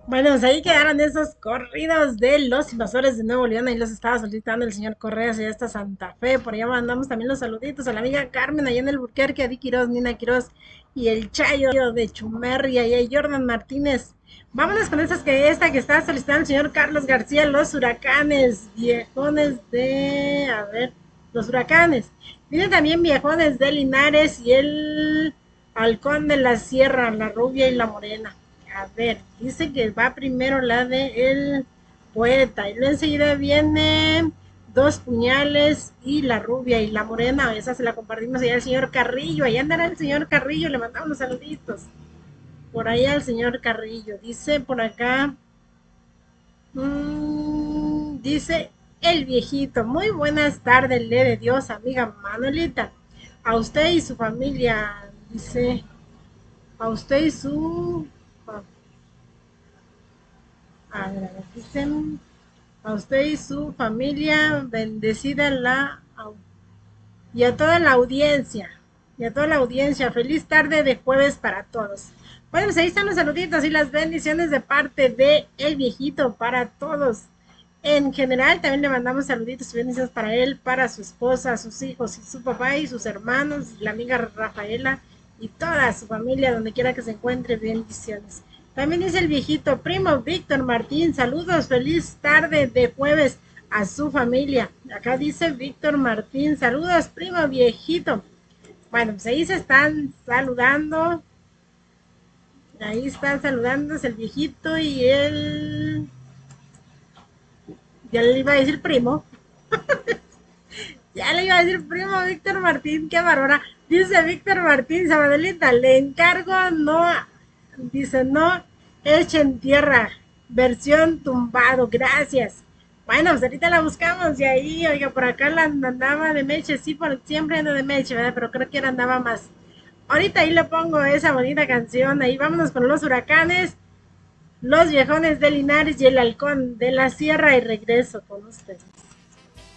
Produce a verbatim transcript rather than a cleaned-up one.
Bueno, pues ahí quedaron esos corridos de los invasores de Nuevo León. Ahí los estaba solicitando el señor Correa, allá está Santa Fe. Por allá mandamos también los saluditos a la amiga Carmen, allá en el Burquerque, a Di Quiroz, Nina Quiroz y el Chayo de Chumerri, allá Jordan Martínez. Vámonos con estas que esta que está solicitando el señor Carlos García, los huracanes, viejones de. A ver, los huracanes. Vienen también viejones de Linares y el halcón de la Sierra, la rubia y la morena. A ver, dice que va primero la de el poeta y luego enseguida viene dos puñales y la rubia y la morena. Esa se la compartimos allá al señor Carrillo. Allá andará el señor Carrillo, le mandamos unos saluditos. Por allá al señor Carrillo. Dice por acá, mmm, dice el viejito. Muy buenas tardes, le de Dios, amiga Manuelita. A usted y su familia, dice, a usted y su A ver, a ver, dicen a usted y su familia, bendecida la y a toda la audiencia, y a toda la audiencia, feliz tarde de jueves para todos. Bueno, pues ahí están los saluditos y las bendiciones de parte de el viejito para todos. En general, también le mandamos saluditos y bendiciones para él, para su esposa, sus hijos y su papá y sus hermanos, y la amiga Rafaela y toda su familia, donde quiera que se encuentre, bendiciones. También dice el viejito, primo Víctor Martín, saludos, feliz tarde de jueves a su familia. Acá dice Víctor Martín, saludos, primo viejito. Bueno, pues ahí se están saludando, ahí están saludándose el viejito y el, ya le iba a decir primo, ya le iba a decir primo Víctor Martín, qué bárbara. Dice Víctor Martín, Sabadelita, le encargo no, dice no echen tierra, versión tumbado, gracias. Bueno, pues ahorita la buscamos y ahí, oiga, por acá la andaba de Meche, sí, por siempre ando de Meche, ¿verdad? Pero creo que ahora andaba más. Ahorita ahí le pongo esa bonita canción, ahí vámonos con los huracanes, los viejones de Linares y el halcón de la sierra y regreso con ustedes.